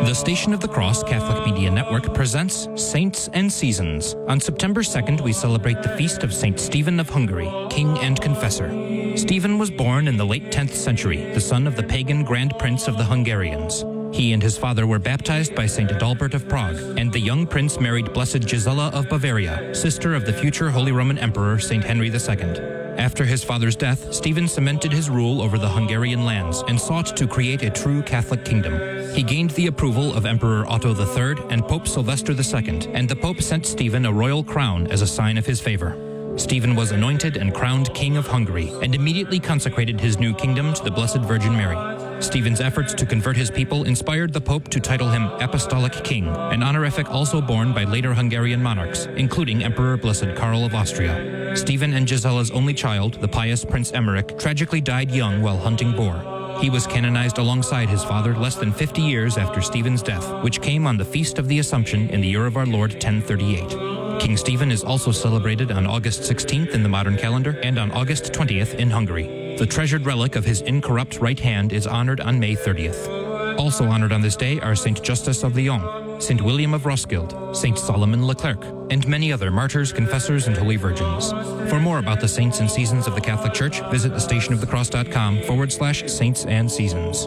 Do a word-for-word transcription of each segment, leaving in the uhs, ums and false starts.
The Station of the Cross Catholic Media Network presents Saints and Seasons. On September second, we celebrate the feast of Saint Stephen of Hungary, King and Confessor. Stephen was born in the late tenth century, the son of the pagan Grand Prince of the Hungarians. He and his father were baptized by Saint Adalbert of Prague, and the young prince married Blessed Gisela of Bavaria, sister of the future Holy Roman Emperor Saint Henry the Second. After his father's death, Stephen cemented his rule over the Hungarian lands and sought to create a true Catholic kingdom. He gained the approval of Emperor Otto the Third and Pope Sylvester the Second, and the Pope sent Stephen a royal crown as a sign of his favor. Stephen was anointed and crowned King of Hungary, and immediately consecrated his new kingdom to the Blessed Virgin Mary. Stephen's efforts to convert his people inspired the Pope to title him Apostolic King, an honorific also borne by later Hungarian monarchs, including Emperor Blessed Karl of Austria. Stephen and Gisela's only child, the pious Prince Emmerich, tragically died young while hunting boar. He was canonized alongside his father less than fifty years after Stephen's death, which came on the Feast of the Assumption in the year of our Lord ten thirty-eight. King Stephen is also celebrated on August sixteenth in the modern calendar and on August twentieth in Hungary. The treasured relic of his incorrupt right hand is honored on May thirtieth. Also honored on this day are Saint Justus of Lyon, Saint William of Roskilde, Saint Solomon Leclerc, and many other martyrs, confessors, and holy virgins. For more about the saints and seasons of the Catholic Church, visit thestationofthecross.com forward slash saints and seasons.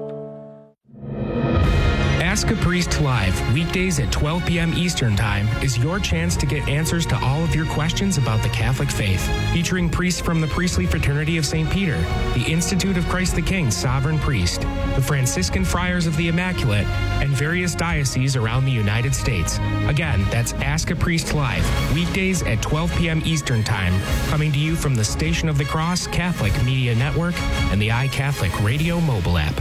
Ask a Priest Live, weekdays at twelve p.m. Eastern Time, is your chance to get answers to all of your questions about the Catholic faith. Featuring priests from the Priestly Fraternity of Saint Peter, the Institute of Christ the King Sovereign Priest, the Franciscan Friars of the Immaculate, and various dioceses around the United States. Again, that's Ask a Priest Live, weekdays at twelve p.m. Eastern Time, coming to you from the Station of the Cross Catholic Media Network and the iCatholic Radio mobile app.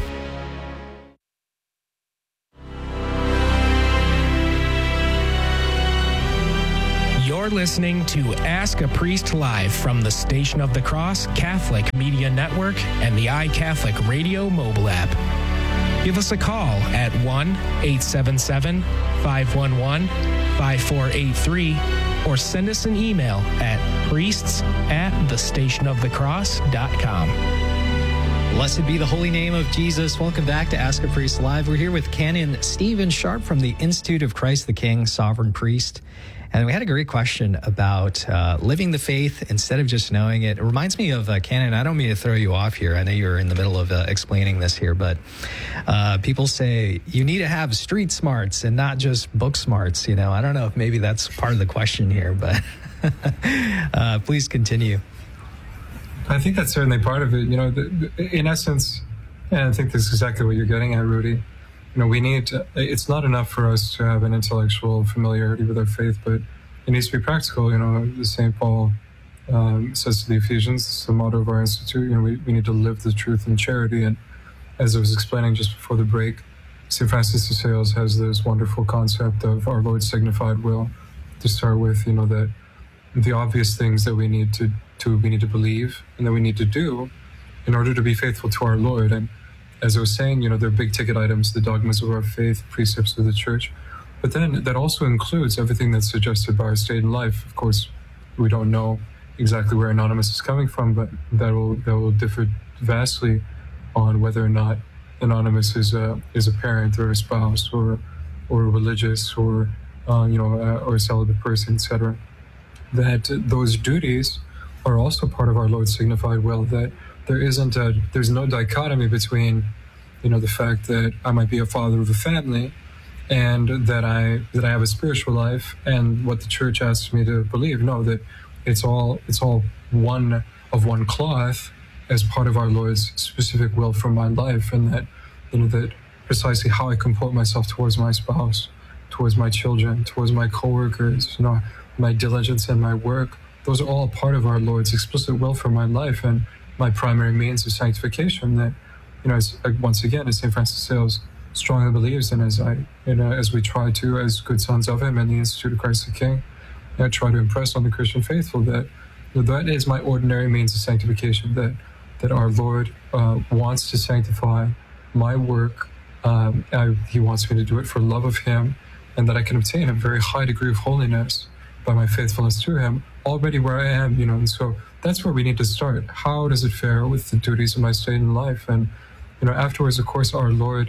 You're listening to Ask a Priest Live from the Station of the Cross Catholic Media Network and the iCatholic Radio mobile app. Give us a call at one eight seven seven, five one one, five four eight three or send us an email at priests at thestationofthecross dot com. Blessed be the holy name of Jesus. Welcome back to Ask a Priest Live. We're here with Canon Stephen Sharp from the Institute of Christ the King Sovereign Priest. And we had a great question about uh, living the faith instead of just knowing it. It reminds me of, uh, Canon, I don't mean to throw you off here. I know you're in the middle of uh, explaining this here, but uh, people say you need to have street smarts and not just book smarts. You know, I don't know if maybe that's part of the question here, but uh, please continue. I think that's certainly part of it. You know, the, the, in essence, and I think this is exactly what you're getting at, Rudy. You know, we need to, it's not enough for us to have an intellectual familiarity with our faith, but it needs to be practical. You know, Saint Paul um, says to the Ephesians, it's the motto of our institute, you know, we, we need to live the truth in charity. And as I was explaining just before the break, Saint Francis de Sales has this wonderful concept of our Lord's signified will to start with, you know, that the obvious things that we need to, to we need to believe and that we need to do in order to be faithful to our Lord. And as I was saying, you know, they're big ticket items, the dogmas of our faith, precepts of the church. But then that also includes everything that's suggested by our state and life. Of course, we don't know exactly where Anonymous is coming from, but that will that will differ vastly on whether or not Anonymous is a is a parent or a spouse or or religious or uh, you know uh, or a celibate person, et cetera. That those duties are also part of our Lord's signified will. That there isn't a, there's no dichotomy between, you know, the fact that I might be a father of a family and that I that I have a spiritual life and what the church asks me to believe. No, that it's all it's all one of one cloth as part of our Lord's specific will for my life, and that, you know, that precisely how I comport myself towards my spouse, towards my children, towards my coworkers, you know, my diligence and my work, those are all part of our Lord's explicit will for my life and my primary means of sanctification. That, you know, as, once again, as Saint Francis de Sales strongly believes, and as I, you know, as we try to, as good sons of him and the Institute of Christ the King, I try to impress on the Christian faithful that, you know, that is my ordinary means of sanctification. That that our Lord uh, wants to sanctify my work. Um, I, he wants me to do it for love of Him, and that I can obtain a very high degree of holiness by my faithfulness to Him already where I am, you know. And so that's where we need to start. How does it fare with the duties of my state in life? And, you know, afterwards, of course, our Lord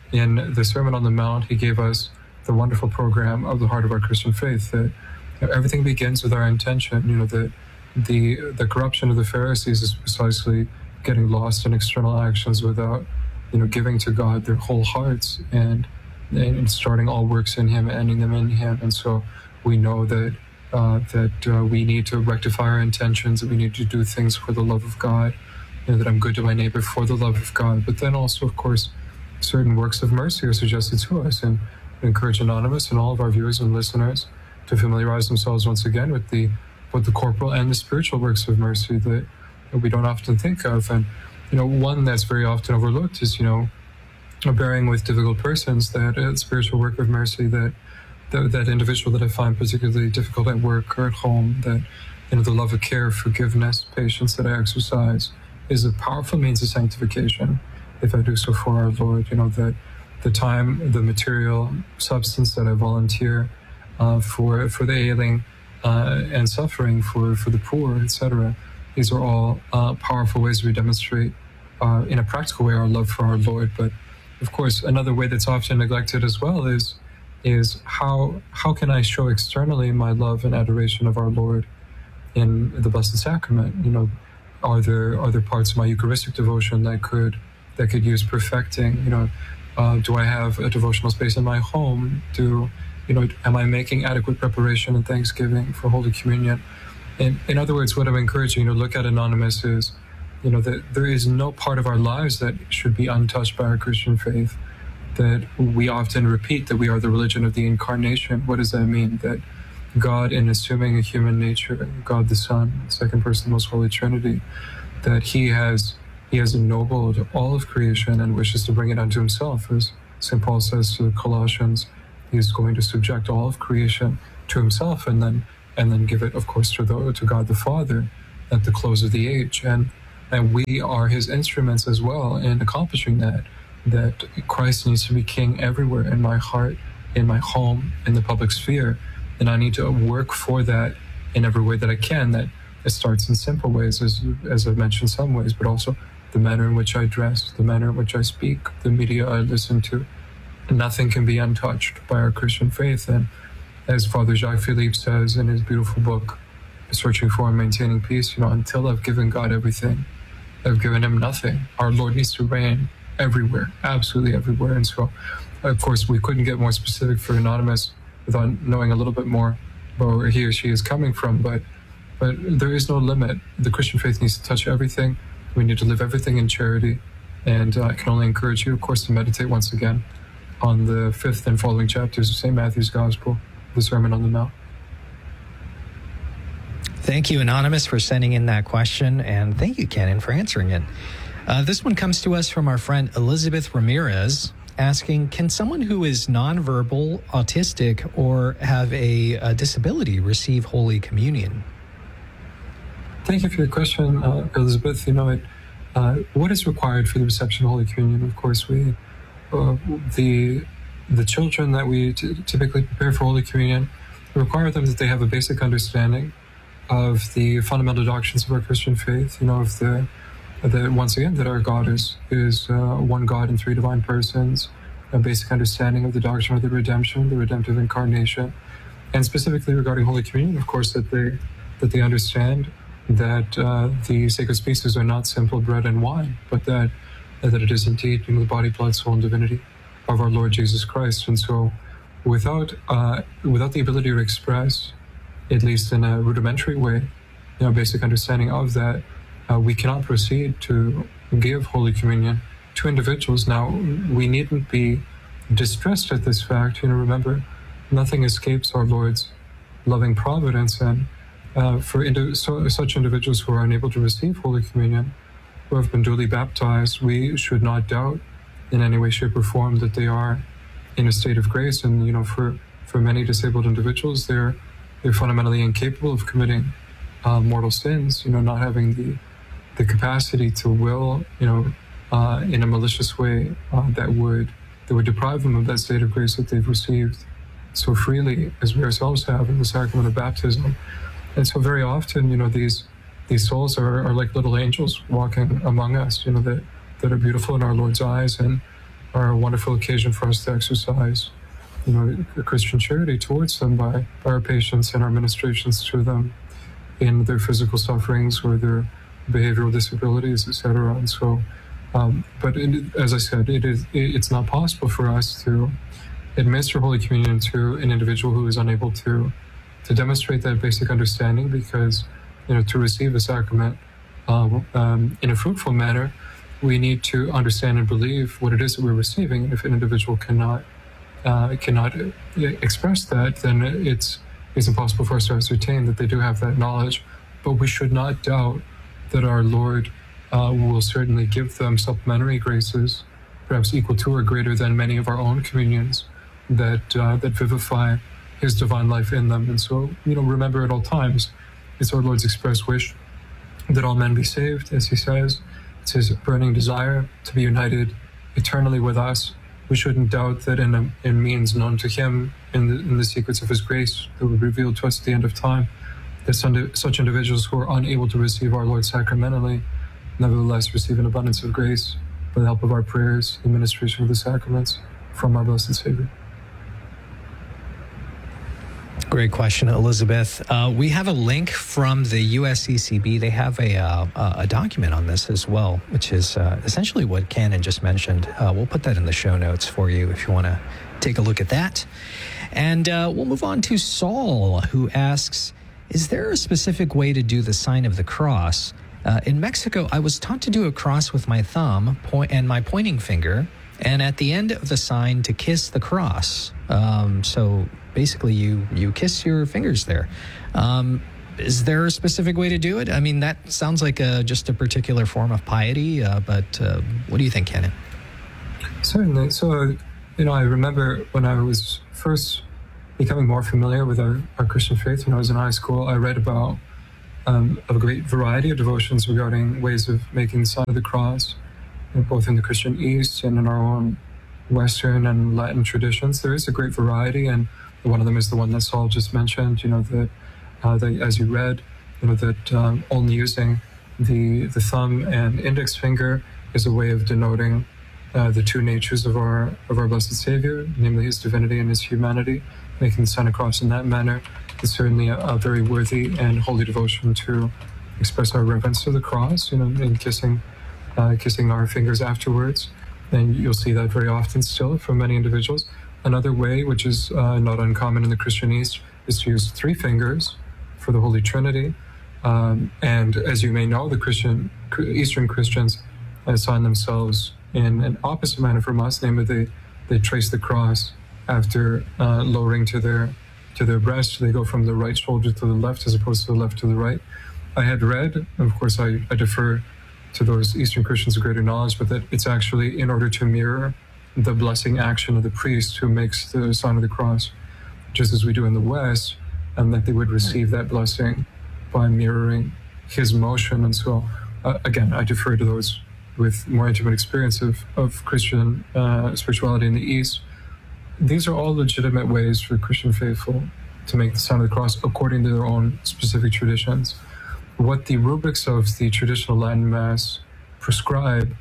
in the Sermon on the Mount, he gave us the wonderful program of the heart of our Christian faith, that you know, everything begins with our intention. You know, the, the, the corruption of the Pharisees is precisely getting lost in external actions without, you know, giving to God their whole hearts and, and starting all works in him, ending them in him. And so we know that uh, that uh, we need to rectify our intentions, that we need to do things for the love of God, you know, that I'm good to my neighbor for the love of God. But then also, of course, certain works of mercy are suggested to us, and I encourage Anonymous and all of our viewers and listeners to familiarize themselves once again with the with the corporal and the spiritual works of mercy that we don't often think of. And you know, one that's very often overlooked is, you know, bearing with difficult persons, that uh, spiritual work of mercy, that, that that individual that I find particularly difficult at work or at home, that, you know, the love of care, forgiveness, patience that I exercise is a powerful means of sanctification if I do so for our Lord. You know, that the time, the material substance that I volunteer uh, for for the ailing uh, and suffering, for, for the poor, et cetera. These are all uh, powerful ways we demonstrate uh, in a practical way our love for our Lord. But of course, another way that's often neglected as well is is how how can I show externally my love and adoration of our Lord in the Blessed Sacrament? You know, are there are there parts of my Eucharistic devotion that could that could use perfecting? You know, uh, do I have a devotional space in my home? Do you know? Am I making adequate preparation and thanksgiving for Holy Communion? In in other words, what I'm encouraging you to look at, Anonymous, is, you know, that there is no part of our lives that should be untouched by our Christian faith. That we often repeat that we are the religion of the Incarnation. What does that mean? That God, in assuming a human nature, God the Son, second person of the Most Holy Trinity, that He has He has ennobled all of creation and wishes to bring it unto Himself. As Saint Paul says to the Colossians, He is going to subject all of creation to Himself, and then and then give it, of course, to the, to God the Father at the close of the age. And and we are His instruments as well in accomplishing that. That Christ needs to be King everywhere, in my heart, in my home, in the public sphere. And I need to work for that in every way that I can. That it starts in simple ways, as, as I've mentioned some ways, but also the manner in which I dress, the manner in which I speak, the media I listen to. Nothing can be untouched by our Christian faith. And as Father Jacques Philippe says in his beautiful book, Searching for and Maintaining Peace, you know, until I've given God everything, I've given Him nothing. Our Lord needs to reign everywhere, absolutely everywhere. And so, of course, we couldn't get more specific for Anonymous without knowing a little bit more about where he or she is coming from. But but there is no limit. The Christian faith needs to touch everything. We need to live everything in charity. And uh, I can only encourage you, of course, to meditate once again on the fifth and following chapters of Saint Matthew's Gospel, the Sermon on the Mount. Thank you, Anonymous, for sending in that question. And thank you, Canon, for answering it. Uh, this one comes to us from our friend Elizabeth Ramirez, asking, can someone who is nonverbal, autistic, or have a, a disability receive Holy Communion? Thank you for your question, uh, Elizabeth. You know, it, uh, what is required for the reception of Holy Communion? Of course, we uh, the the children that we t- typically prepare for Holy Communion require them that they have a basic understanding of the fundamental doctrines of our Christian faith. You know, of the that once again that our God is is uh, one God in three divine persons, a basic understanding of the doctrine of the redemption, the redemptive incarnation, and specifically regarding Holy Communion, of course, that they that they understand that uh, the sacred species are not simple bread and wine, but that that it is indeed, you know, the body, blood, soul, and divinity of our Lord Jesus Christ. And so, without uh, without the ability to express, at least in a rudimentary way, you know, basic understanding of that, uh, we cannot proceed to give Holy Communion to individuals. Now, we needn't be distressed at this fact. You know, remember, nothing escapes our Lord's loving providence, and uh, for indi- so, such individuals who are unable to receive Holy Communion, who have been duly baptized, we should not doubt in any way, shape, or form that they are in a state of grace. And, you know, for, for many disabled individuals, they're they're fundamentally incapable of committing uh, mortal sins, you know, not having the the capacity to will, you know, uh, in a malicious way uh, that would that would deprive them of that state of grace that they've received so freely, as we ourselves have in the sacrament of baptism. And so very often, you know, these these souls are, are like little angels walking among us, you know, that, that are beautiful in our Lord's eyes. And are a wonderful occasion for us to exercise, you know, Christian charity towards them by, by our patience and our ministrations to them in their physical sufferings or their behavioral disabilities, et cetera. And so, um, but it, as I said, it is it, it's not possible for us to administer Holy Communion to an individual who is unable to to demonstrate that basic understanding, because, you know, to receive a sacrament um, um, in a fruitful manner, we need to understand and believe what it is that we're receiving. And if an individual cannot uh, cannot express that, then it's it's impossible for us to ascertain that they do have that knowledge. But we should not doubt that our Lord uh, will certainly give them supplementary graces, perhaps equal to or greater than many of our own communions, that uh, that vivify His divine life in them. And so, you know, remember at all times, it's our Lord's express wish that all men be saved, as He says. It's His burning desire to be united eternally with us. We shouldn't doubt that in, a, in means known to Him, in the, in the secrets of His grace that will be revealed to us at the end of time, that some, such individuals who are unable to receive our Lord sacramentally, nevertheless receive an abundance of grace by the help of our prayers, the administration of the sacraments from our Blessed Savior. Great question, Elizabeth. Uh, we have a link from the U S C C B. They have a uh, a document on this as well, which is uh, essentially what Canon just mentioned. Uh, we'll put that in the show notes for you if you want to take a look at that. And uh, we'll move on to Saul, who asks, is there a specific way to do the sign of the cross? Uh, in Mexico, I was taught to do a cross with my thumb point and my pointing finger, and at the end of the sign to kiss the cross. Um, so basically you, you kiss your fingers there. Um, is there a specific way to do it? I mean, that sounds like a, just a particular form of piety, uh, but uh, what do you think, Canon? Certainly. So, you know, I remember when I was first becoming more familiar with our, our Christian faith when I was in high school, I read about um, a great variety of devotions regarding ways of making the sign of the cross, you know, both in the Christian East and in our own Western and Latin traditions. There is a great variety, and one of them is the one that Saul just mentioned, you know, that, uh, that as you read, you know, that um, only using the the thumb and index finger is a way of denoting uh, the two natures of our of our Blessed Savior, namely His divinity and His humanity. Making the sign of cross in that manner is certainly a, a very worthy and holy devotion to express our reverence to the cross, you know, in kissing, uh, kissing our fingers afterwards. And you'll see that very often still from many individuals. Another way, which is uh, not uncommon in the Christian East, is to use three fingers for the Holy Trinity. Um, and as you may know, the Christian Eastern Christians assign themselves in an opposite manner from us, namely they, they trace the cross after uh, lowering to their to their breast. They go from the right shoulder to the left as opposed to the left to the right. I had read, and of course I, I defer to those Eastern Christians of greater knowledge, but that it's actually in order to mirror the blessing action of the priest who makes the sign of the cross, just as we do in the West, and that they would receive that blessing by mirroring his motion. And so, uh, again, I defer to those with more intimate experience of, of Christian uh, spirituality in the East. These are all legitimate ways for the Christian faithful to make the sign of the cross according to their own specific traditions. What the rubrics of the traditional Latin Mass prescribe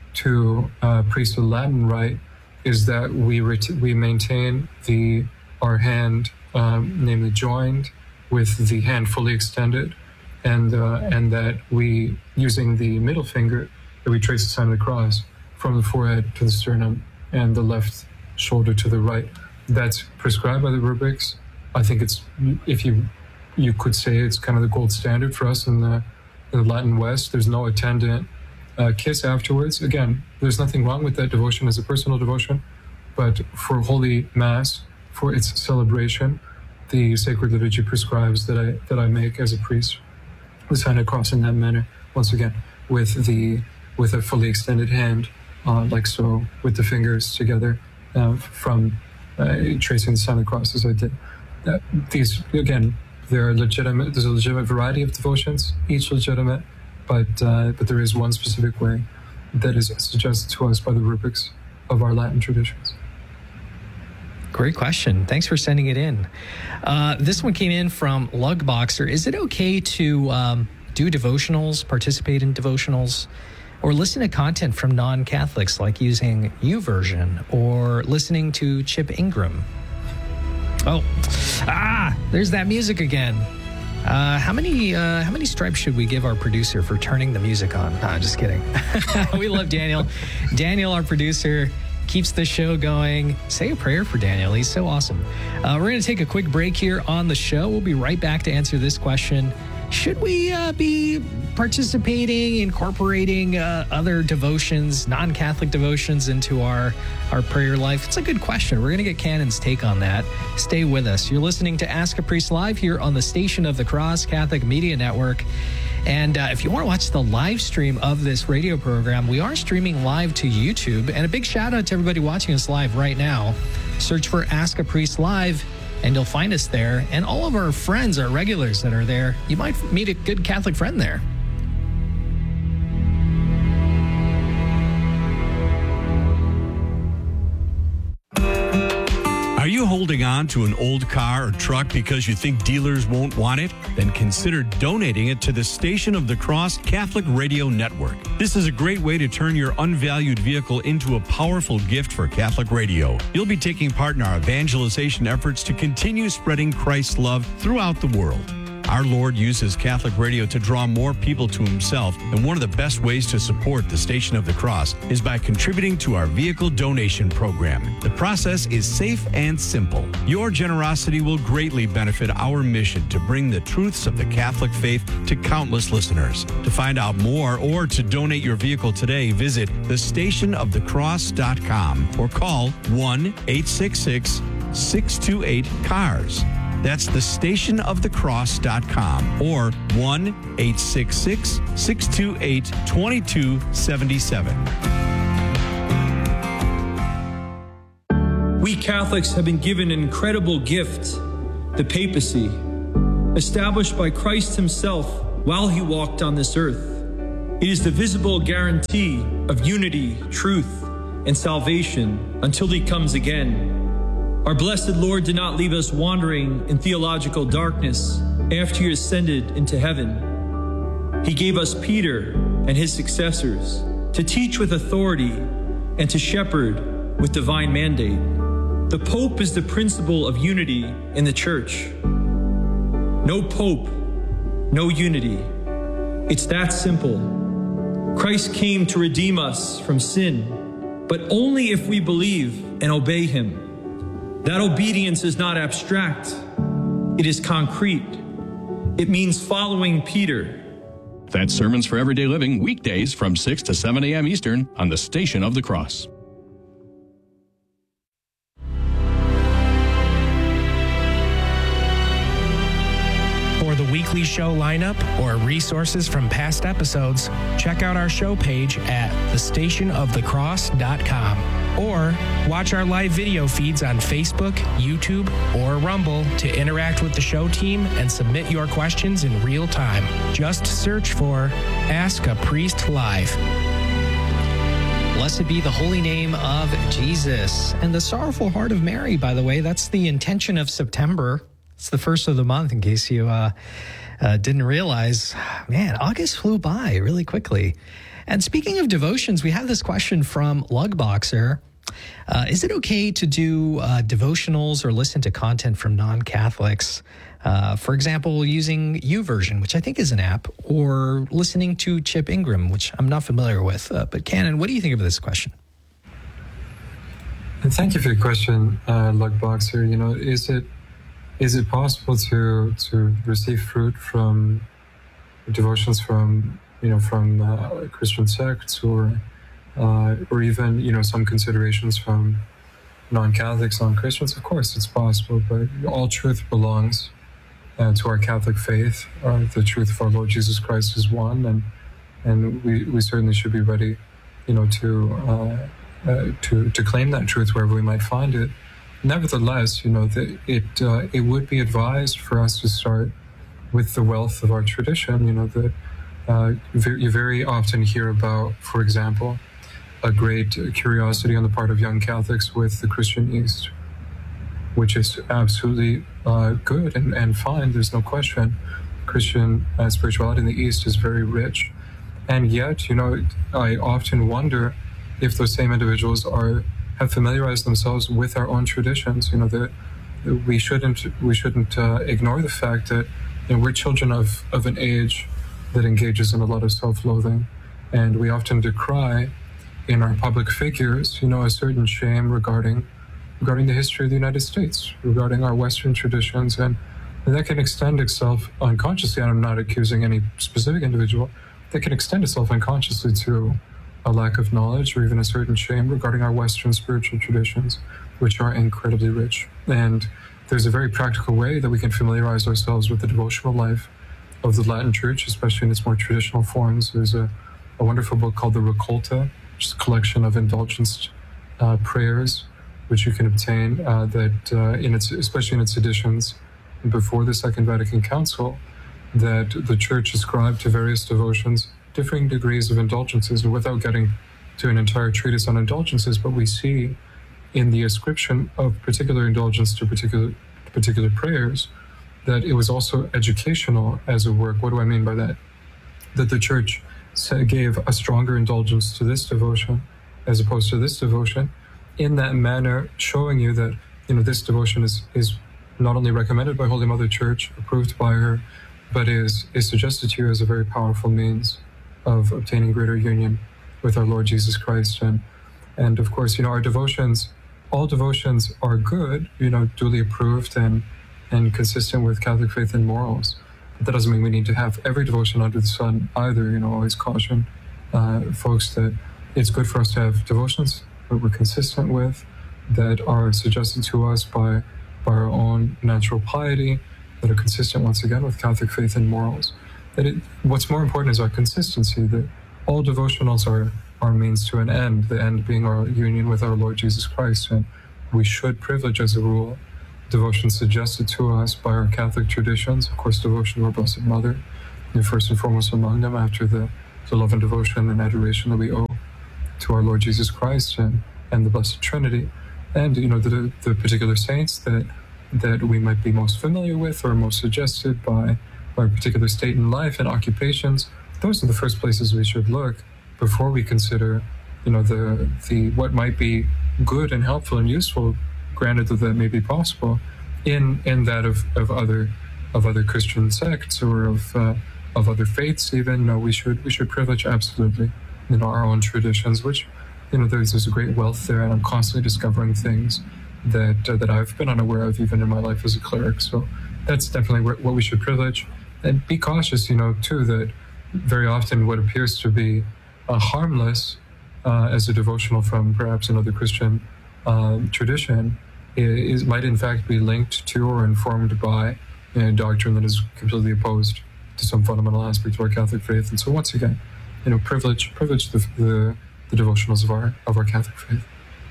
to uh, priests of Latin rite is that we ret- we maintain the our hand, um, namely joined, with the hand fully extended, and uh, and that we, using the middle finger, that we trace the sign of the cross from the forehead to the sternum and the left shoulder to the right. That's prescribed by the rubrics. I think it's, if you you could say it's kind of the gold standard for us in the, in the Latin West. There's no attendant uh, kiss afterwards. Again, there's nothing wrong with that devotion as a personal devotion, but for Holy Mass, for its celebration, the Sacred Liturgy prescribes that I that I make as a priest the sign of cross in that manner. Once again, with the with a fully extended hand, uh, like so, with the fingers together, uh, from uh, tracing the sign of the cross as I did. Uh, these again. There are legitimate. There's a legitimate variety of devotions, each legitimate, but uh, but there is one specific way that is suggested to us by the rubrics of our Latin traditions. Great question. Thanks for sending it in. Uh, this one came in from Lugboxer. Is it okay to um, do devotionals, participate in devotionals or listen to content from non-Catholics, like using YouVersion or listening to Chip Ingram. Oh, ah, there's that music again. Uh, how many uh, how many stripes should we give our producer for turning the music on? Nah, just kidding. We love Daniel. Daniel, our producer, keeps the show going. Say a prayer for Daniel. He's so awesome. Uh, we're going to take a quick break here on the show. We'll be right back to answer this question. Should we uh, be participating, incorporating uh, other devotions, non-Catholic devotions into our, our prayer life? It's a good question. We're going to get Canon's take on that. Stay with us. You're listening to Ask a Priest Live here on the Station of the Cross Catholic Media Network. And uh, if you want to watch the live stream of this radio program, we are streaming live to YouTube. And a big shout out to everybody watching us live right now. Search for Ask a Priest Live, and you'll find us there. And all of our friends, our regulars that are there, you might meet a good Catholic friend there. Are you holding on to an old car or truck because you think dealers won't want it? Then consider donating it to the Station of the Cross Catholic Radio Network. This is a great way to turn your unvalued vehicle into a powerful gift for Catholic radio. You'll be taking part in our evangelization efforts to continue spreading Christ's love throughout the world. Our Lord uses Catholic radio to draw more people to himself, and one of the best ways to support the Station of the Cross is by contributing to our vehicle donation program. The process is safe and simple. Your generosity will greatly benefit our mission to bring the truths of the Catholic faith to countless listeners. To find out more or to donate your vehicle today, visit the station of the cross dot com or call one eight six six, six two eight, C A R S. That's the station of the cross dot com or one eight six six, six two eight, two two seven seven. We Catholics have been given an incredible gift, the papacy, established by Christ himself while he walked on this earth. It is the visible guarantee of unity, truth, and salvation until he comes again. Our blessed Lord did not leave us wandering in theological darkness after he ascended into heaven. He gave us Peter and his successors to teach with authority and to shepherd with divine mandate. The Pope is the principle of unity in the Church. No Pope, no unity. It's that simple. Christ came to redeem us from sin, but only if we believe and obey him. That obedience is not abstract. It is concrete. It means following Peter. That's Sermons for Everyday Living, weekdays from six to seven a.m. Eastern on the Station of the Cross. For the weekly show lineup or resources from past episodes, check out our show page at the station of the cross dot com or watch our live video feeds on Facebook, YouTube, or Rumble to interact with the show team and submit your questions in real time. Just search for Ask a Priest Live. Blessed be the holy name of Jesus. And the Sorrowful Heart of Mary, by the way, that's the intention of September. It's the first of the month, in case you uh, uh, didn't realize. Man, August flew by really quickly. And speaking of devotions, we have this question from Lugboxer. Uh, is it okay to do uh, devotionals or listen to content from non-Catholics? Uh, for example, using YouVersion, which I think is an app, or listening to Chip Ingram, which I'm not familiar with. Uh, but Canon, what do you think of this question? And thank you for your question, uh, Lugboxer. You know, is it is it possible to to receive fruit from devotions from you know from uh, Christian sects or uh, or even you know some considerations from non-Catholics, non-Christians? Of course, it's possible, but all truth belongs uh, to our Catholic faith. Uh, the truth of our Lord Jesus Christ is one, and and we, we certainly should be ready, you know, to uh, uh, to to claim that truth wherever we might find it. Nevertheless, you know, the, it uh, it would be advised for us to start with the wealth of our tradition. You know, that uh, you very often hear about, for example, a great curiosity on the part of young Catholics with the Christian East, which is absolutely uh, good and, and fine. There's no question. Christian uh, spirituality in the East is very rich. And yet, you know, I often wonder if those same individuals are have familiarized themselves with our own traditions. You know, that we shouldn't we shouldn't uh, ignore the fact that, you know, we're children of, of an age that engages in a lot of self-loathing, and we often decry in our public figures, you know, a certain shame regarding regarding the history of the United States, regarding our Western traditions, and that can extend itself unconsciously. And I'm not accusing any specific individual. That can extend itself unconsciously to a lack of knowledge or even a certain shame regarding our Western spiritual traditions, which are incredibly rich. And there's a very practical way that we can familiarize ourselves with the devotional life of the Latin Church, especially in its more traditional forms. There's a, a wonderful book called the Raccolta, which is a collection of indulgence uh, prayers, which you can obtain, uh, that uh, in its, especially in its editions before the Second Vatican Council, that the Church ascribed to various devotions differing degrees of indulgences. And without getting to an entire treatise on indulgences, but we see in the ascription of particular indulgence to particular particular prayers that it was also educational as a work. What do I mean by that? That the Church gave a stronger indulgence to this devotion as opposed to this devotion, in that manner showing you that, you know, this devotion is is not only recommended by Holy Mother Church, approved by her, but is is suggested to you as a very powerful means of obtaining greater union with our Lord Jesus Christ. And and of course, you know, our devotions, all devotions are good, you know, duly approved and and consistent with Catholic faith and morals. But that doesn't mean we need to have every devotion under the sun either. You know, always caution uh, folks that it's good for us to have devotions that we're consistent with, that are suggested to us by by our own natural piety, that are consistent once again with Catholic faith and morals. That it, what's more important is our consistency, that all devotionals are, are means to an end, the end being our union with our Lord Jesus Christ. And we should privilege, as a rule, devotion suggested to us by our Catholic traditions. Of course, devotion to our Blessed Mother, and first and foremost among them, after the, the love and devotion and adoration that we owe to our Lord Jesus Christ and, and the Blessed Trinity. And, you know, the, the particular saints that that we might be most familiar with or most suggested by, by a particular state in life and occupations. Those are the first places we should look before we consider, you know, the the what might be good and helpful and useful, granted that that may be possible, in in that of, of other of other Christian sects or of uh, of other faiths even. No, we should we should privilege absolutely, you know, our own traditions, which, you know, there's there's a great wealth there, and I'm constantly discovering things that uh, that I've been unaware of even in my life as a cleric. So that's definitely what we should privilege. And be cautious, you know, too, that very often what appears to be uh, harmless uh, as a devotional from perhaps another Christian uh, tradition is, might in fact be linked to or informed by a doctrine that is completely opposed to some fundamental aspect of our Catholic faith. And so once again, you know, privilege privilege the the, the devotionals of our of our Catholic faith.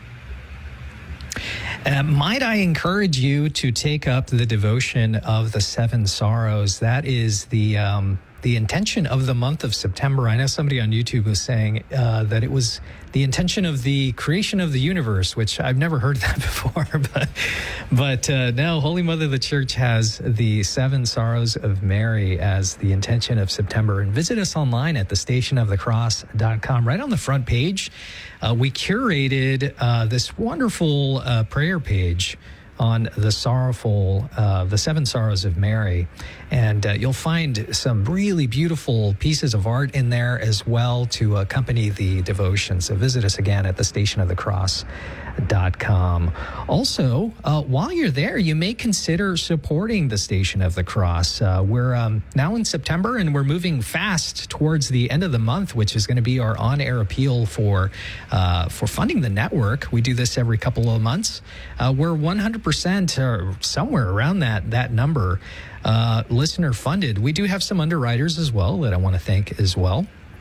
Uh, might I encourage you to take up the devotion of the Seven Sorrows? That is the um, the intention of the month of September. I know somebody on YouTube was saying uh, that it was the intention of the creation of the universe, which I've never heard that before. But, but uh, now Holy Mother of the Church has the Seven Sorrows of Mary as the intention of September. And visit us online at the station of the cross dot com. Right on the front page, uh, we curated uh, this wonderful uh, prayer page on the sorrowful, uh, the Seven Sorrows of Mary. And uh, you'll find some really beautiful pieces of art in there as well to accompany the devotion. So visit us again at the station of the cross dot com. Also, uh, while you're there, you may consider supporting the Station of the Cross. Uh, we're um, now in September, and we're moving fast towards the end of the month, which is going to be our on-air appeal for uh, for funding the network. We do this every couple of months. Uh, we're one hundred percent or somewhere around that that number uh, listener funded. We do have some underwriters as well that I want to thank as well.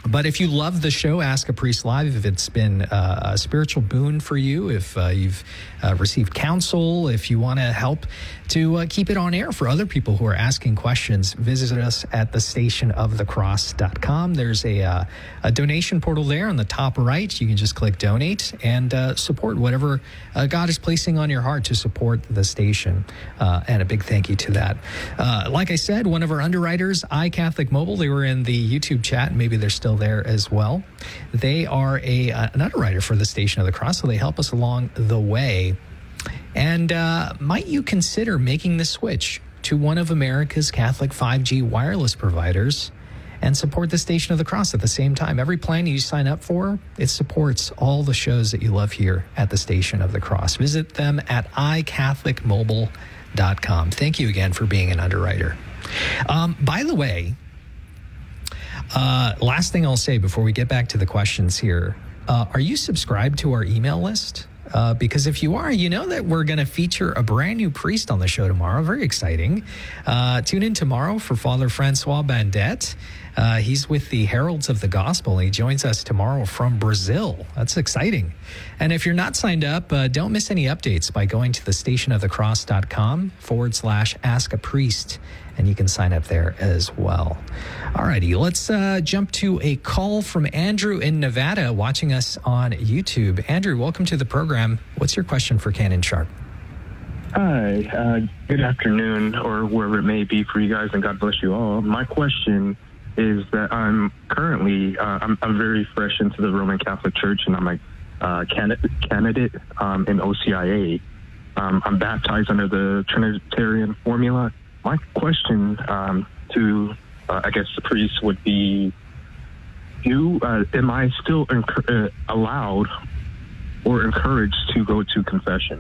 But if you love the show, Ask a Priest Live, if it's been uh, a spiritual boon for you, if uh, you've uh, received counsel, if you want to help to uh, keep it on air for other people who are asking questions, visit us at the station of the cross dot com. There's a, uh, a donation portal there on the top right. You can just click donate and uh, support whatever uh, God is placing on your heart to support the station. Uh, and a big thank you to that. Uh, like I said, one of our underwriters, iCatholic Mobile, they were in the YouTube chat. Maybe they're still there as well. They are a uh, an underwriter for the Station of the Cross, so they help us along the way. And uh, might you consider making the switch to one of America's Catholic five G wireless providers and support the Station of the Cross at the same time? Every plan you sign up for, it supports all the shows that you love here at the Station of the Cross. Visit them at i catholic mobile dot com. Thank you again for being an underwriter. Um, by the way, Uh, last thing I'll say before we get back to the questions here. Uh, are you subscribed to our email list? Uh, because if you are, you know that we're going to feature a brand new priest on the show tomorrow. Very exciting. Uh, tune in tomorrow for Father Francois Bandette. Uh, he's with the Heralds of the Gospel. He joins us tomorrow from Brazil. That's exciting. And if you're not signed up, uh, don't miss any updates by going to the station of the cross dot com forward slash ask a priest. And you can sign up there as well. All righty, let's uh, jump to a call from Andrew in Nevada watching us on YouTube. Andrew, welcome to the program. What's your question for Canon Sharp? Hi, uh, good afternoon, or wherever it may be for you guys, and God bless you all. My question is that I'm currently, uh, I'm, I'm very fresh into the Roman Catholic Church, and I'm a uh, candidate, candidate um, in O C I A. Um, I'm baptized under the Trinitarian formula. My question um, to, uh, I guess, the priest would be, do, uh, am I still enc- uh, allowed or encouraged to go to confession?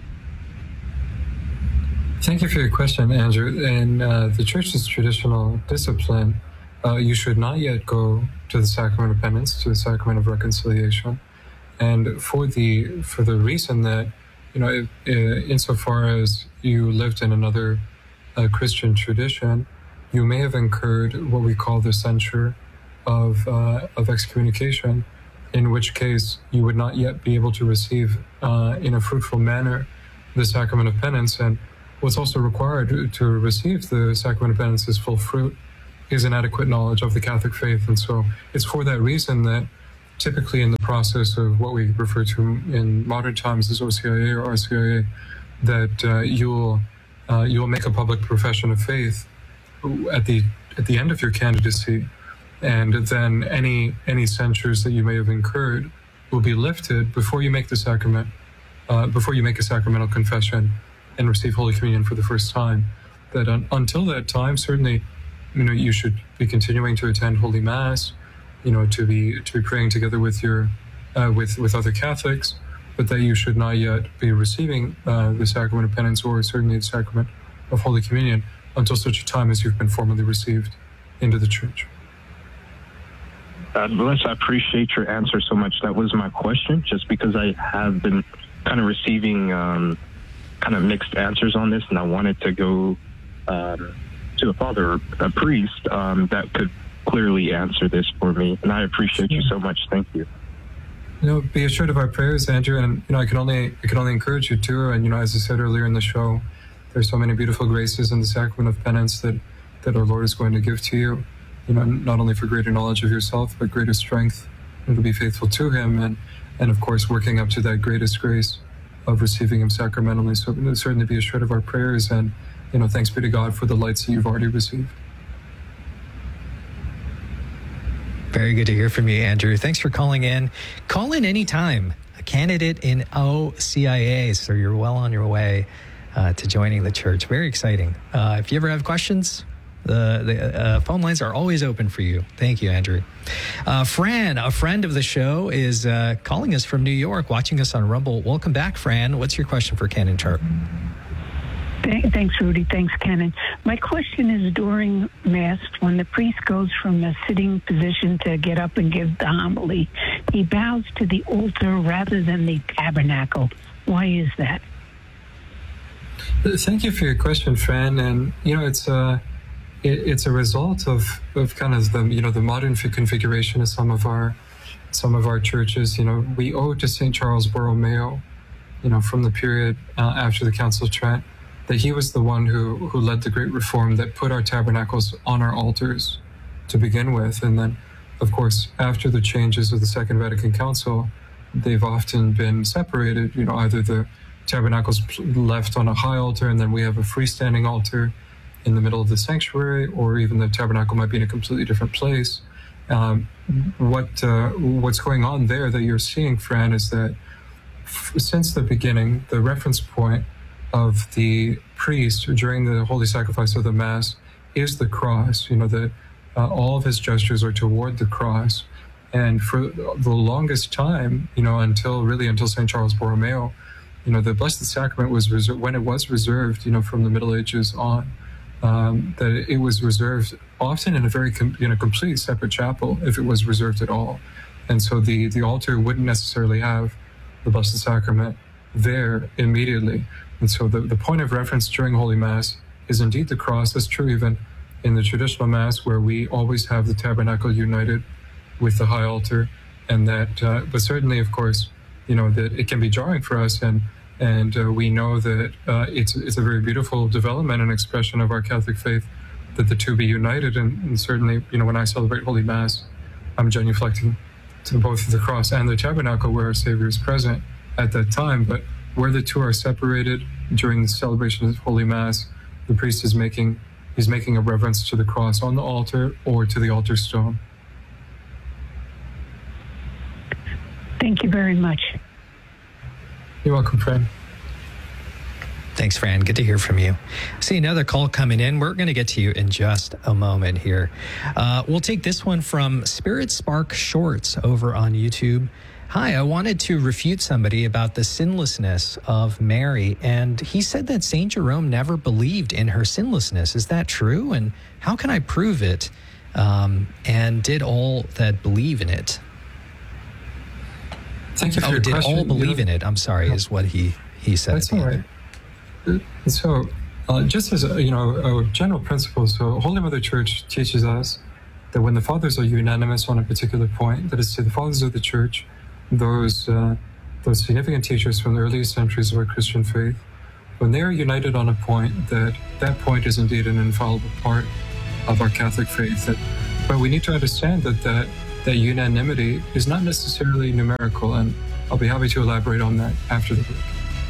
Thank you for your question, Andrew. In uh, the Church's traditional discipline, uh, you should not yet go to the sacrament of penance, to the sacrament of reconciliation, and for the for the reason that, you know, if, uh, insofar as you lived in another uh, Christian tradition, you may have incurred what we call the censure of uh, of excommunication, in which case you would not yet be able to receive uh, in a fruitful manner the sacrament of penance. And what's also required to receive the sacrament of penance's full fruit is an adequate knowledge of the Catholic faith. And so it's for that reason that typically in the process of what we refer to in modern times as O C I A or R C I A, that uh, you'll uh, you'll make a public profession of faith at the at the end of your candidacy, and then any any censures that you may have incurred will be lifted before you make the sacrament, uh, before you make a sacramental confession and receive Holy Communion for the first time. That un- until that time, certainly, you know, you should be continuing to attend Holy Mass, you know, to be to be praying together with your uh, with with other Catholics, but that you should not yet be receiving uh, the sacrament of penance or certainly the sacrament of Holy Communion until such a time as you've been formally received into the Church. God bless. I appreciate your answer so much. That was my question, just because I have been kind of receiving um, kind of mixed answers on this, and I wanted to go um, to a father, a priest, um, that could clearly answer this for me. And I appreciate you so much. Thank you. You know, be assured of our prayers, Andrew, and you know, I can only I can only encourage you to. And you know, as I said earlier in the show, there's so many beautiful graces in the sacrament of penance that that our Lord is going to give to you. You know, not only for greater knowledge of yourself, but greater strength to be faithful to Him, and and of course working up to that greatest grace of receiving Him sacramentally. So it will certainly be assured of our prayers, and you know, thanks be to God for the lights that you've already received. Very good to hear from you, Andrew. Thanks for calling in. Call in anytime. A candidate in O C I A, so you're well on your way uh, to joining the Church. Very exciting. Uh, if you ever have questions, the, the uh, phone lines are always open for you. Thank you, Andrew. Uh, Fran, a friend of the show, is uh, calling us from New York, watching us on Rumble. Welcome back, Fran. What's your question for Canon Sharp? Thanks, Rudy. Thanks, Canon. My question is, during Mass, when the priest goes from a sitting position to get up and give the homily, he bows to the altar rather than the tabernacle. Why is that? Thank you for your question, Fran. And, you know, it's uh, it, it's a result of, of kind of the, you know, the modern configuration of some of our some of our churches. You know, we owe to Saint Charles Borromeo, you know, from the period uh, after the Council of Trent, that he was the one who, who led the great reform that put our tabernacles on our altars to begin with. And then, of course, after the changes of the Second Vatican Council, they've often been separated. You know, either the tabernacle's left on a high altar and then we have a freestanding altar in the middle of the sanctuary, or even the tabernacle might be in a completely different place. Um, what uh, what's going on there that you're seeing, Fran, is that f- since the beginning, the reference point of the priest during the holy sacrifice of the Mass is the cross. You know, that uh, all of his gestures are toward the cross. And for the longest time, you know, until really until Saint Charles Borromeo, you know, the Blessed Sacrament was reserved, when it was reserved, you know, from the Middle Ages on, um, that it was reserved often in a very, com- in a completely separate chapel, if it was reserved at all. And so the, the altar wouldn't necessarily have the Blessed Sacrament there immediately. And so the, the point of reference during Holy Mass is indeed the cross. That's true even in the traditional Mass, where we always have the tabernacle united with the high altar. And that, uh, but certainly, of course, you know, that it can be jarring for us, and and uh, we know that uh, it's it's a very beautiful development and expression of our Catholic faith that the two be united. And, and certainly, you know, when I celebrate Holy Mass, I'm genuflecting to both the cross and the tabernacle where our Savior is present at that time. But where the two are separated during the celebration of Holy Mass, the priest is making he's making a reverence to the cross on the altar or to the altar stone. Thank you very much. You're welcome, Fran. Thanks, Fran. Good to hear from you. I see another call coming in. We're going to get to you in just a moment here. Uh, we'll take this one from Spirit Spark Shorts over on YouTube. Hi, I wanted to refute somebody about the sinlessness of Mary, and he said that Saint Jerome never believed in her sinlessness. Is that true? And how can I prove it? Um, and did all that believe in it? Thank you for oh, your did question. all believe you know, in it? I'm sorry, is what he, he said. That's all right. So, uh, just as a, you know, a general principle, so Holy Mother Church teaches us that when the fathers are unanimous on a particular point, that is to the fathers of the Church, those uh, those significant teachers from the earliest centuries of our Christian faith, when they are united on a point, that that point is indeed an infallible part of our Catholic faith. That, but we need to understand that that that unanimity is not necessarily numerical, and I'll be happy to elaborate on that after the break.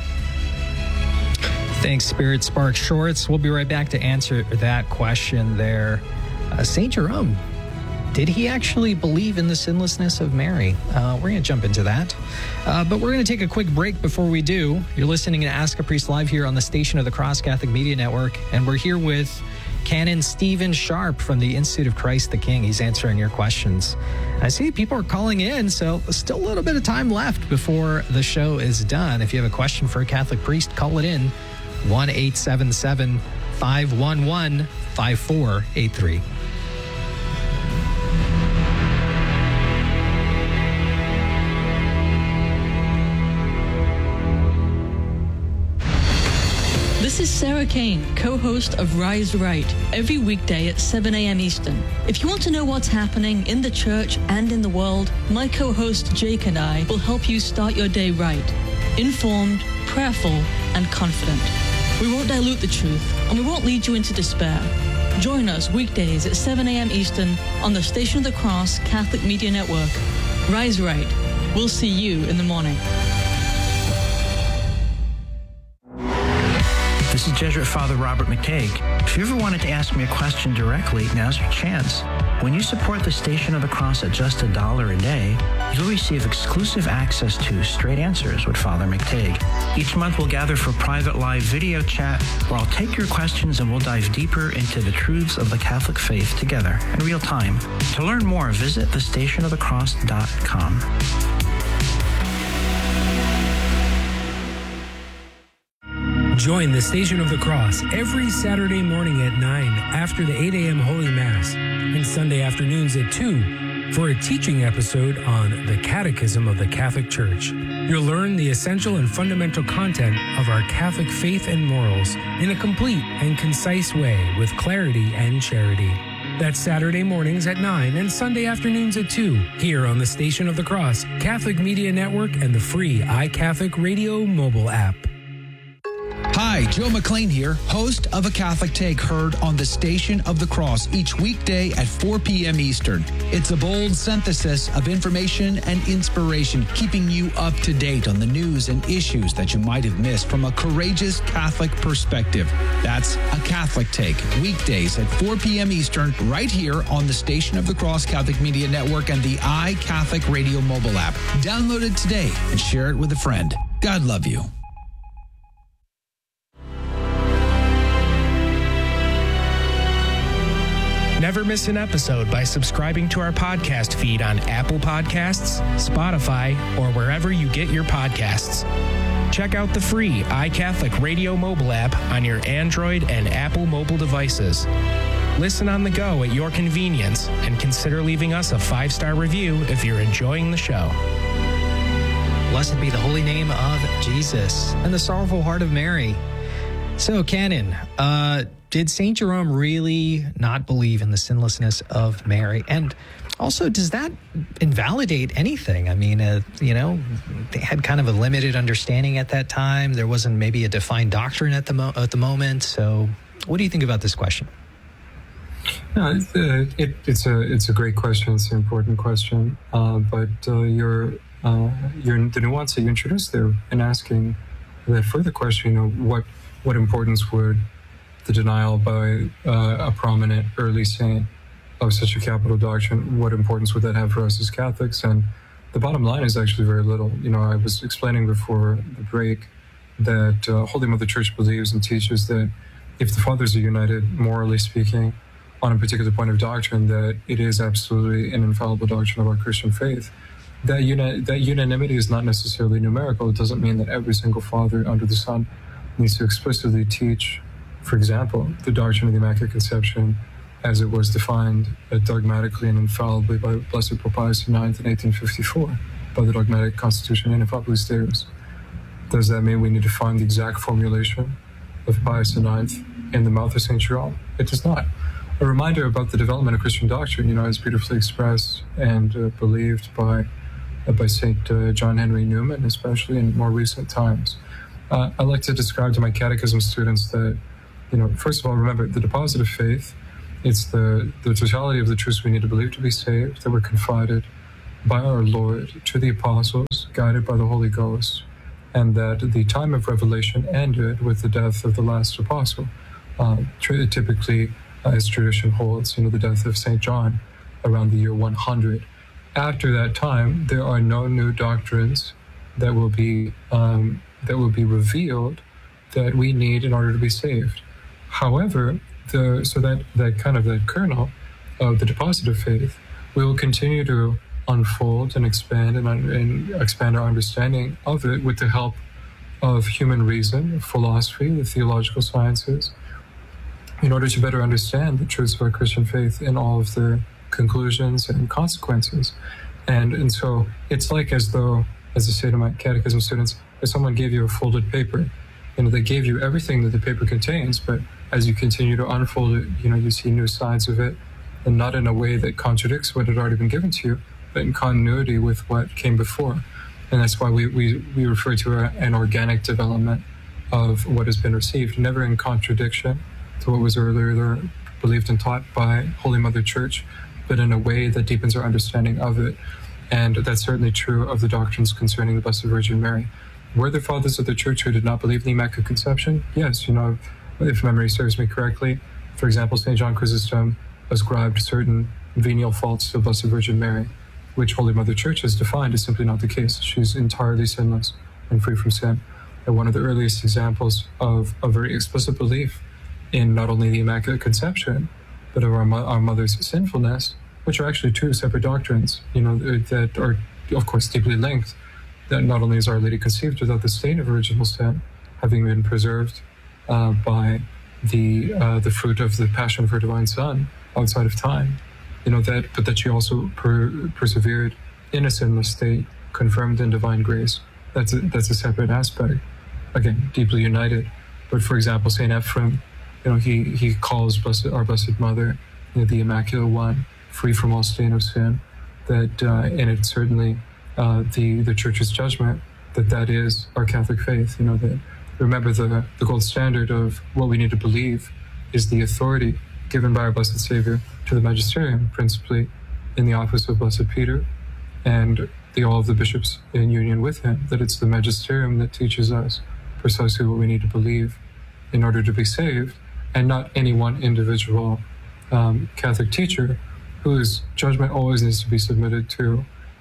Thanks, Spirit Spark Shorts. We'll be right back to answer that question there. Uh, Saint Jerome, did he actually believe in the sinlessness of Mary? Uh, we're going to jump into that. Uh, but we're going to take a quick break before we do. You're listening to Ask a Priest Live here on the Station of the Cross Catholic Media Network, and we're here with Canon Stephen Sharp from the Institute of Christ the King. He's answering your questions. I see people are calling in, so still a little bit of time left before the show is done. If you have a question for a Catholic priest, call it in. one eight seven seven, five one one, five four eight three. This is Sarah Kane, co-host of Rise Right, every weekday at seven a.m. Eastern. If you want to know what's happening in the church and in the world, my co-host Jake and I will help you start your day right, informed, prayerful, and confident. We won't dilute the truth, and we won't lead you into despair. Join us weekdays at seven a.m. Eastern on the Station of the Cross Catholic Media Network. Rise Right. We'll see you in the morning. This is Jesuit Father Robert McTague. If you ever wanted to ask me a question directly, now's your chance. When you support the Station of the Cross at just a dollar a day, you'll receive exclusive access to Straight Answers with Father McTague. Each month we'll gather for private live video chat where I'll take your questions and we'll dive deeper into the truths of the Catholic faith together in real time. To learn more, visit the station of the cross dot com. Join the Station of the Cross every Saturday morning at nine after the eight a.m. Holy Mass and Sunday afternoons at two for a teaching episode on the Catechism of the Catholic Church. You'll learn the essential and fundamental content of our Catholic faith and morals in a complete and concise way with clarity and charity. That's Saturday mornings at nine and Sunday afternoons at two, here on the Station of the Cross, Catholic Media Network, and the free iCatholic Radio mobile app. Hi, Joe McLean here, host of A Catholic Take, heard on the Station of the Cross each weekday at four p.m. Eastern. It's a bold synthesis of information and inspiration, keeping you up to date on the news and issues that you might have missed from a courageous Catholic perspective. That's A Catholic Take, weekdays at four p.m. Eastern, right here on the Station of the Cross Catholic Media Network and the iCatholic Radio mobile app. Download it today and share it with a friend. God love you. Never miss an episode by subscribing to our podcast feed on Apple Podcasts, Spotify, or wherever you get your podcasts. Check out the free iCatholic Radio mobile app on your Android and Apple mobile devices. Listen on the go at your convenience, and consider leaving us a five-star review if you're enjoying the show. Blessed be the holy name of Jesus and the sorrowful heart of Mary. So, Canon, uh, did Saint Jerome really not believe in the sinlessness of Mary? And also, does that invalidate anything? I mean, uh, you know, they had kind of a limited understanding at that time. There wasn't maybe a defined doctrine at the mo- at the moment. So, what do you think about this question? No, it's, uh, it, it's a it's a great question. It's an important question. Uh, but uh, your uh, your the nuance that you introduced there in asking that further question, you know, what what importance would the denial by uh, a prominent early saint of such a capital doctrine, what importance would that have for us as Catholics? And the bottom line is actually very little. You know, I was explaining before the break that uh, Holy Mother Church believes and teaches that if the fathers are united, morally speaking, on a particular point of doctrine, that it is absolutely an infallible doctrine of our Christian faith. That, uni- that unanimity is not necessarily numerical. It doesn't mean that every single father under the sun needs to explicitly teach, for example, the doctrine of the Immaculate Conception as it was defined uh, dogmatically and infallibly by Blessed Pope Pius the ninth in eighteen fifty-four by the Dogmatic Constitution Ineffabilis Deus. Does that mean we need to find the exact formulation of Pius the ninth in the mouth of Saint Jerome? It does not. A reminder about the development of Christian doctrine, you know, as beautifully expressed and uh, believed by uh, by Saint uh, John Henry Newman, especially in more recent times. Uh, I like to describe to my catechism students that, you know, first of all, remember the deposit of faith. It's the, the totality of the truths we need to believe to be saved that were confided by our Lord to the apostles, guided by the Holy Ghost, and that the time of revelation ended with the death of the last apostle. Uh, typically, uh, as tradition holds, you know, the death of Saint John around the year one hundred. After that time, there are no new doctrines that will be um, that will be revealed that we need in order to be saved. However, the so that, that kind of that kernel of the deposit of faith will continue to unfold and expand and, and expand our understanding of it with the help of human reason, philosophy, the theological sciences, in order to better understand the truths of our Christian faith in all of their conclusions and consequences. And and so it's like as though, as I say to my catechism students, if someone gave you a folded paper, you know, they gave you everything that the paper contains, but as you continue to unfold it, you know, you see new sides of it, and not in a way that contradicts what had already been given to you, but in continuity with what came before. And that's why we, we, we refer to a, an organic development of what has been received, never in contradiction to what was earlier believed and taught by Holy Mother Church, but in a way that deepens our understanding of it. And that's certainly true of the doctrines concerning the Blessed Virgin Mary. Were there fathers of the Church who did not believe in the Immaculate Conception? Yes, you know, if memory serves me correctly. For example, Saint John Chrysostom ascribed certain venial faults to the Blessed Virgin Mary, which Holy Mother Church has defined is simply not the case. She's entirely sinless and free from sin. And one of the earliest examples of a very explicit belief in not only the Immaculate Conception, but of our, our mother's sinfulness, which are actually two separate doctrines, you know, that are, of course, deeply linked. That not only is Our Lady conceived without the stain of original sin, having been preserved uh, by the uh, the fruit of the passion of her divine Son outside of time, you know, that, but that she also per, persevered in a sinless state, confirmed in divine grace. That's a, that's a separate aspect. Again, deeply united. But for example, Saint Ephrem, you know, he, he calls blessed, our Blessed Mother, you know, the Immaculate One, free from all stain of sin. That, uh, and it's certainly uh, the, the Church's judgment that that is our Catholic faith. You know, that remember the, the gold standard of what we need to believe is the authority given by our Blessed Savior to the Magisterium, principally in the office of Blessed Peter, and the, all of the bishops in union with him, that it's the Magisterium that teaches us precisely what we need to believe in order to be saved, and not any one individual um, Catholic teacher whose judgment always needs to be submitted to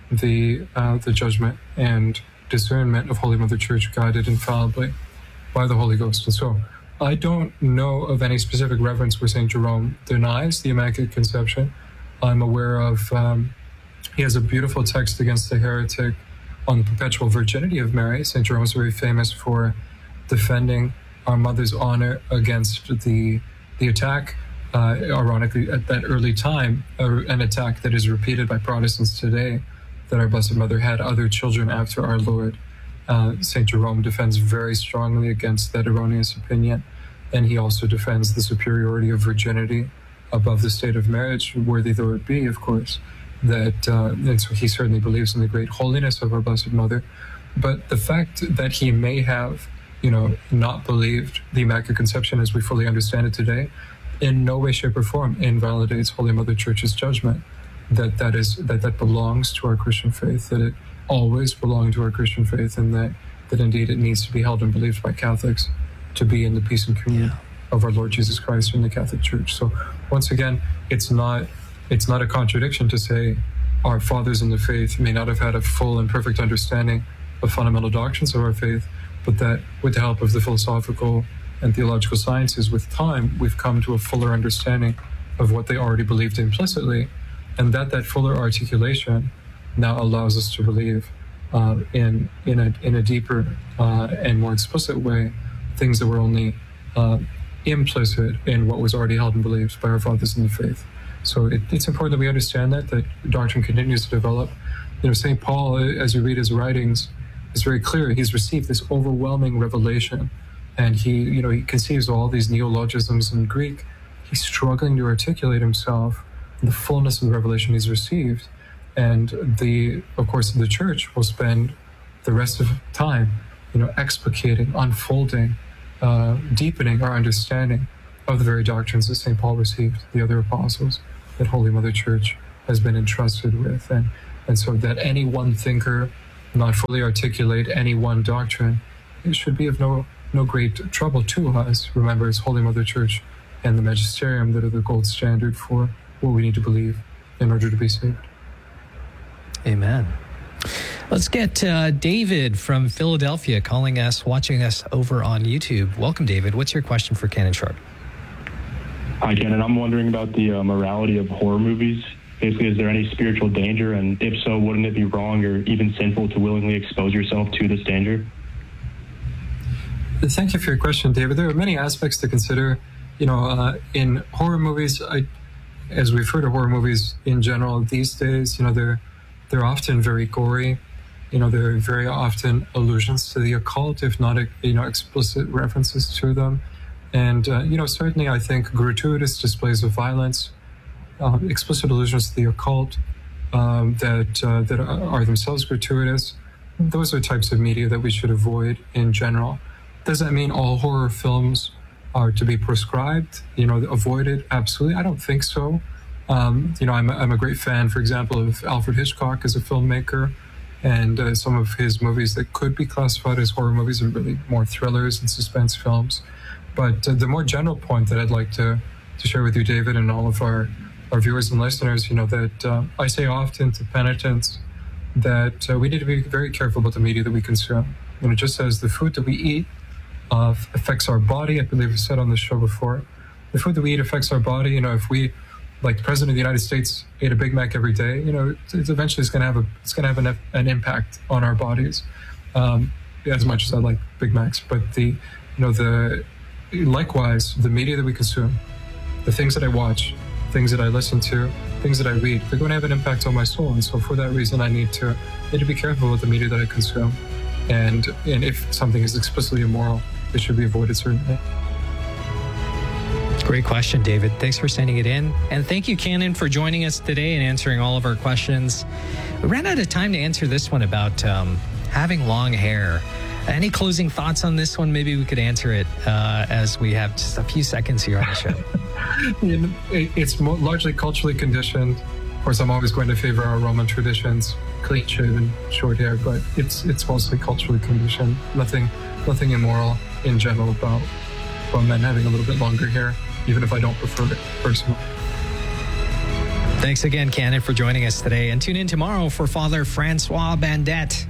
the uh, the judgment and discernment of Holy Mother Church, guided infallibly by the Holy Ghost. And so I don't know of any specific reference where Saint Jerome denies the Immaculate Conception. I'm aware of, um, he has a beautiful text against the heretic on the perpetual virginity of Mary. Saint Jerome is very famous for defending our mother's honor against the the attack, uh, ironically, at that early time, uh, an attack that is repeated by Protestants today, that our Blessed Mother had other children after our Lord. Uh, Saint Jerome defends very strongly against that erroneous opinion, and he also defends the superiority of virginity above the state of marriage, worthy though it be, of course. That uh, and so he certainly believes in the great holiness of our Blessed Mother, but the fact that he may have, you know, not believed the Immaculate Conception as we fully understand it today, in no way, shape, or form invalidates Holy Mother Church's judgment. That that is that that belongs to our Christian faith. That it always belonged to our Christian faith, and that that indeed it needs to be held and believed by Catholics to be in the peace and communion yeah. of our Lord Jesus Christ in the Catholic Church. So once again, it's not it's not a contradiction to say our fathers in the faith may not have had a full and perfect understanding of fundamental doctrines of our faith, but that with the help of the philosophical and theological sciences, with time, we've come to a fuller understanding of what they already believed implicitly, and that that fuller articulation now allows us to believe uh, in in a in a deeper uh, and more explicit way things that were only uh, implicit in what was already held and believed by our fathers in the faith. So it, it's important that we understand that that doctrine continues to develop. You know, Saint Paul, as you read his writings, is very clear. He's received this overwhelming revelation, and he, you know, he conceives all these neologisms in Greek. He's struggling to articulate himself in the fullness of the revelation he's received. And the, of course, the Church will spend the rest of time, you know, explicating, unfolding, uh, deepening our understanding of the very doctrines that Saint Paul received, the other apostles, that Holy Mother Church has been entrusted with. And, and so that any one thinker not fully articulate any one doctrine, it should be of no no great trouble to us. Remember, it's Holy Mother Church and the Magisterium that are the gold standard for what we need to believe in order to be saved. Amen. Let's get uh, David from Philadelphia calling us, watching us over on YouTube. Welcome, David. What's your question for Canon Sharp? Hi, Canon. I'm wondering about the uh, morality of horror movies. Basically, is there any spiritual danger? And if so, wouldn't it be wrong or even sinful to willingly expose yourself to this danger? Thank you for your question, David. There are many aspects to consider. You know, uh, in horror movies, I, as we've heard of horror movies in general these days, you know, they're they're often very gory. You know, there are very often allusions to the occult, if not, you know, explicit references to them. And, uh, you know, certainly I think gratuitous displays of violence, uh, explicit allusions to the occult um, that, uh, that are themselves gratuitous, those are types of media that we should avoid in general. Does that mean all horror films are to be proscribed, you know, avoided? Absolutely. I don't think so. Um, you know, I'm a, I'm a great fan, for example, of Alfred Hitchcock as a filmmaker, and uh, some of his movies that could be classified as horror movies are really more thrillers and suspense films. But uh, the more general point that I'd like to, to share with you, David, and all of our, our viewers and listeners, you know, that uh, I say often to penitents that uh, we need to be very careful about the media that we consume. You know, just as the food that we eat uh, affects our body, I believe I said on the show before, the food that we eat affects our body. You know, if we, like the President of the United States, ate a Big Mac every day, you know, it's, it's eventually it's going to have a it's going to have an, an impact on our bodies. Um, as much as I like Big Macs, but the, you know, the likewise the media that we consume, the things that I watch, things that I listen to, things that I read, they're going to have an impact on my soul. And so for that reason, I need to need to be careful with the media that I consume. And and if something is explicitly immoral, it should be avoided, certainly. Great question, David. Thanks for sending it in. And thank you, Canon, for joining us today and answering all of our questions. We ran out of time to answer this one about um, having long hair. Any closing thoughts on this one? Maybe we could answer it uh, as we have just a few seconds here on the show. You know, it's largely culturally conditioned. Of course, I'm always going to favor our Roman traditions, clean shaven, short hair, but it's it's mostly culturally conditioned. Nothing, nothing immoral in general about, about men having a little bit longer hair, even if I don't prefer it personally. Thanks again, Canon, for joining us today. And tune in tomorrow for Father Francois Bandette.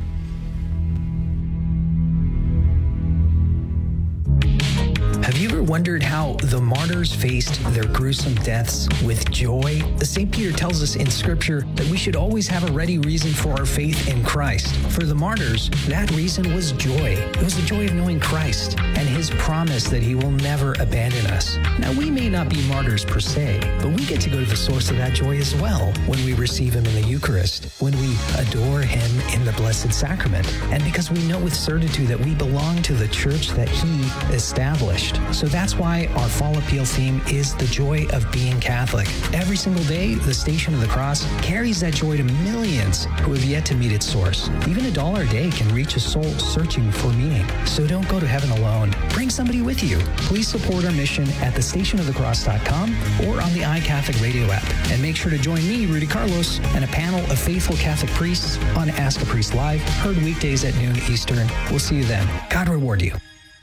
Have you ever wondered how the martyrs faced their gruesome deaths with joy? Saint Peter tells us in Scripture that we should always have a ready reason for our faith in Christ. For the martyrs, that reason was joy. It was the joy of knowing Christ and his promise that he will never abandon us. Now, we may not be martyrs per se, but we get to go to the source of that joy as well when we receive him in the Eucharist, when we adore him in the Blessed Sacrament, and because we know with certitude that we belong to the church that he established. So that's why our fall appeal theme is the joy of being Catholic. Every single day, the Station of the Cross carries that joy to millions who have yet to meet its source. Even a dollar a day can reach a soul searching for meaning. So don't go to heaven alone. Bring somebody with you. Please support our mission at the station of the cross dot com or on the iCatholic radio app. And make sure to join me, Rudy Carlos, and a panel of faithful Catholic priests on Ask a Priest Live, heard weekdays at noon Eastern. We'll see you then. God reward you.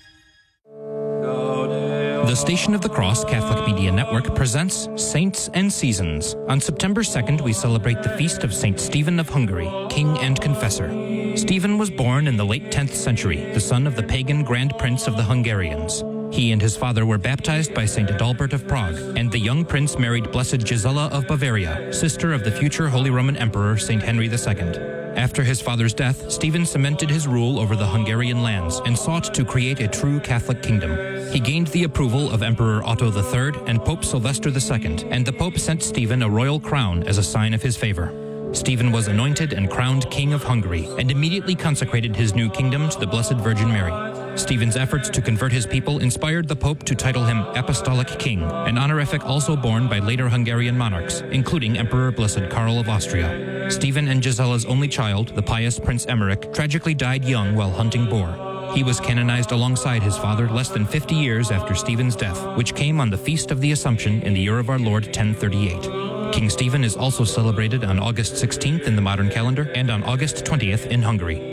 The Station of the Cross Catholic Media Network presents Saints and Seasons. On September second, we celebrate the feast of Saint Stephen of Hungary, King and Confessor. Stephen was born in the late tenth century, the son of the pagan Grand Prince of the Hungarians. He and his father were baptized by Saint Adalbert of Prague, and the young prince married Blessed Gisela of Bavaria, sister of the future Holy Roman Emperor Saint Henry the Second. After his father's death, Stephen cemented his rule over the Hungarian lands and sought to create a true Catholic kingdom. He gained the approval of Emperor Otto the Third and Pope Sylvester the Second, and the Pope sent Stephen a royal crown as a sign of his favor. Stephen was anointed and crowned King of Hungary and immediately consecrated his new kingdom to the Blessed Virgin Mary. Stephen's efforts to convert his people inspired the Pope to title him Apostolic King, an honorific also borne by later Hungarian monarchs, including Emperor Blessed Karl of Austria. Stephen and Gisela's only child, the pious Prince Emmerich, tragically died young while hunting boar. He was canonized alongside his father less than fifty years after Stephen's death, which came on the Feast of the Assumption in the year of our Lord ten thirty-eight. King Stephen is also celebrated on August sixteenth in the modern calendar and on August twentieth in Hungary.